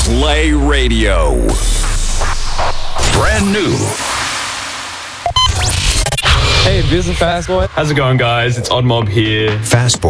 Play Radio. Brand new. Hey, this is Fastboy. How's it going, guys? It's Odd Mob here. Fastboy.